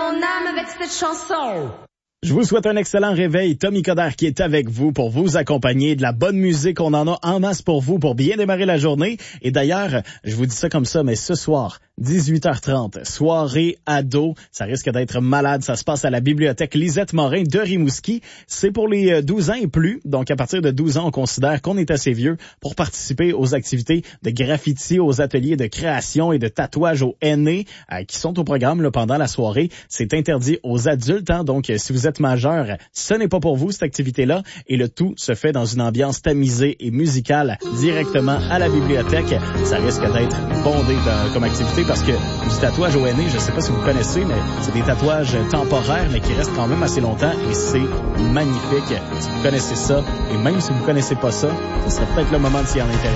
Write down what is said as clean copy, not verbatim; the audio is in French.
mon âme avec cette chanson. Je vous souhaite un excellent réveil. Tommy Coderre qui est avec vous pour vous accompagner. De la bonne musique, on en a en masse pour vous pour bien démarrer la journée. Et d'ailleurs, je vous dis ça comme ça, mais ce soir, 18h30, soirée ado. Ça risque d'être malade. Ça se passe à la bibliothèque Lisette Morin de Rimouski. C'est pour les 12 ans et plus. Donc, à partir de 12 ans, on considère qu'on est assez vieux pour participer aux activités de graffiti, aux ateliers de création et de tatouage aux aînés qui sont au programme là, pendant la soirée. C'est interdit aux adultes. Hein, donc, si vous êtes majeur, ce n'est pas pour vous cette activité-là. Et le tout se fait dans une ambiance tamisée et musicale directement à la bibliothèque. Ça risque d'être bondé comme activité parce que du tatouage au aîné, je ne sais pas si vous connaissez, mais c'est des tatouages temporaires mais qui restent quand même assez longtemps et c'est magnifique. Si vous connaissez ça et même si vous ne connaissez pas ça, ce serait peut-être le moment de s'y en intéresser.